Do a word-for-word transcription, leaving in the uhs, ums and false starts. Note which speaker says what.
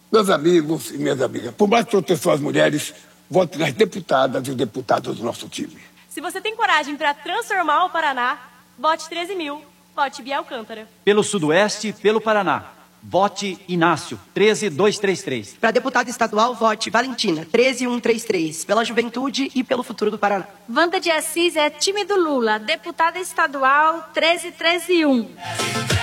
Speaker 1: Meus amigos e minhas amigas, por mais proteção às mulheres, vote nas deputadas e os deputados do nosso time.
Speaker 2: Se você tem coragem para transformar o Paraná, vote treze mil. Vote Bia Alcântara.
Speaker 3: Pelo Sudoeste, pelo Paraná. Vote Inácio, treze mil duzentos e trinta e três.
Speaker 4: Para deputada estadual, vote Valentina, treze mil cento e trinta e três. Pela juventude e pelo futuro do Paraná.
Speaker 5: Wanda de Assis é time do Lula. Deputada estadual, treze mil trezentos e um.